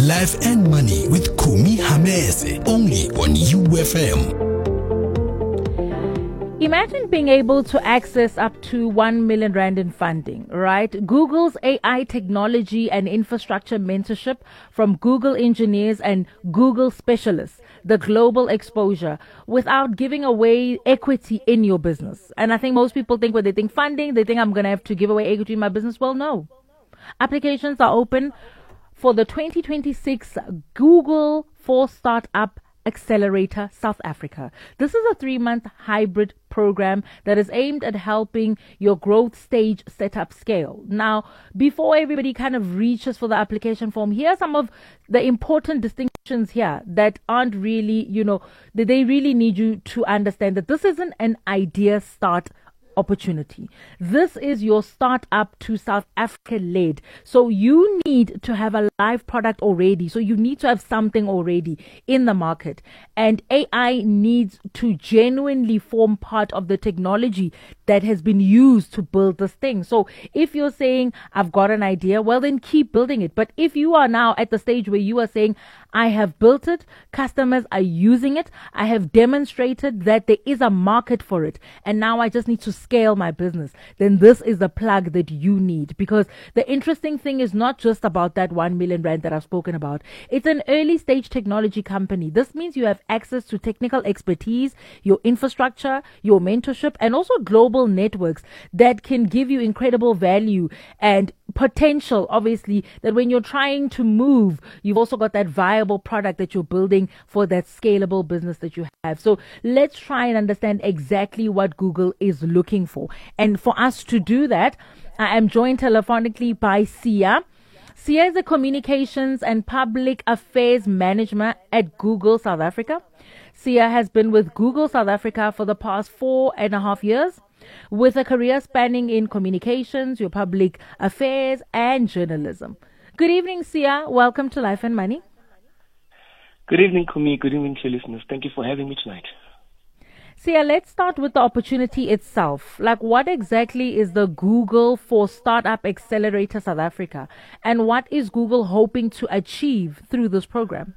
Life and Money with Kumi Hamese, only on UFM. Imagine being able to access up to 1 million rand in funding, right? Google's AI technology and infrastructure mentorship from Google engineers and Google specialists, the global exposure without giving away equity in your business. And I think most people think when they think funding, they think I'm going to have to give away equity in my business. Well, no. Applications are open for the 2026 Google for Startup Accelerator South Africa. This is a 3-month hybrid program that is aimed at helping your growth stage setup scale. Now, before everybody kind of reaches for the application form, here are some of the important distinctions here that aren't really, that they really need you to understand that this isn't an idea start opportunity. This is your startup to South Africa led. So you need to have a live product already. So you need to have something already in the market. And AI needs to genuinely form part of the technology that has been used to build this thing. So if you're saying, I've got an idea, well, then keep building it. But if you are now at the stage where you are saying, I have built it, customers are using it, I have demonstrated that there is a market for it, and now I just need to scale my business, then this is the plug that you need. Because the interesting thing is not just about that 1 million rand that I've spoken about. It's an early stage technology company. This means you have access to technical expertise, your infrastructure, your mentorship, and also global networks that can give you incredible value and potential, obviously, that when you're trying to move, you've also got that viable product that you're building for that scalable business that you have. So let's try and understand exactly what Google is looking for. And for us to do that, I am joined telephonically by Sia. Sia is a communications and public affairs manager at Google South Africa. Sia has been with Google South Africa for the past 4.5 years, with a career spanning in communications, your public affairs, and journalism. Good evening, Sia. Welcome to Life and Money. Good evening, Kumi. Good evening to your listeners. Thank you for having me tonight. Sia, let's start with the opportunity itself. Like, what exactly is the Google for Startup Accelerator South Africa, and what is Google hoping to achieve through this program?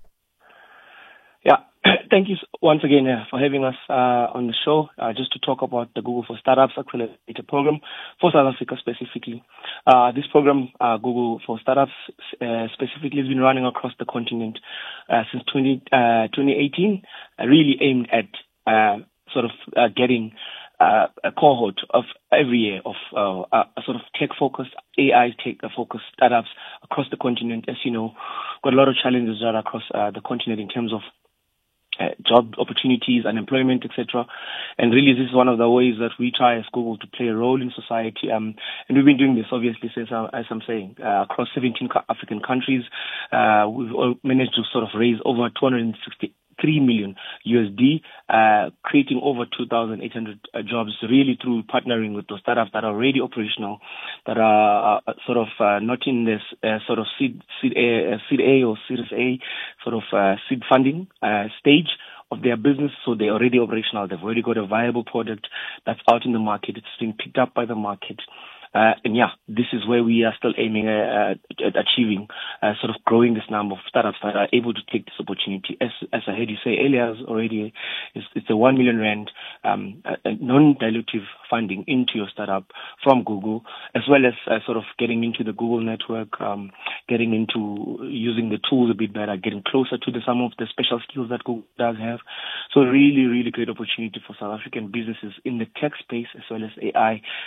Yeah, thank you once again for having us on the show, just to talk about the Google for Startups Accelerator program for South Africa specifically. This program, Google for Startups specifically, has been running across the continent since 2018, really aimed at getting a cohort of every year of a sort of tech-focused, AI tech-focused startups across the continent. As you know, got a lot of challenges right across the continent in terms of job opportunities, unemployment, etc. And really, this is one of the ways that we try as Google to play a role in society. And we've been doing this, obviously, since, as I'm saying, across 17 African countries. We've managed to sort of raise over 263 million USD, creating over 2,800 jobs, really through partnering with those startups that are already operational, that are not in this sort of seed A or Series A sort of seed funding stage of their business. So they're already operational. They've already got a viable product that's out in the market. It's being picked up by the market. This is where we are still aiming at achieving, sort of growing this number of startups that are able to take this opportunity. As I heard you say earlier already, it's a 1 million rand non-dilutive funding into your startup from Google, as well as sort of getting into the Google network, getting into using the tools a bit better, getting closer to some of the special skills that Google does have. So really, really great opportunity for South African businesses in the tech space as well as AI